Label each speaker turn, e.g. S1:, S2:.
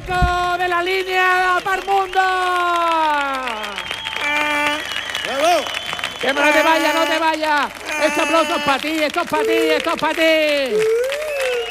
S1: Paco de la línea para el mundo.
S2: ¡Bravo!
S1: Que no te vayas, no te vayas. Este aplauso es para ti, esto es para ti, esto es para ti.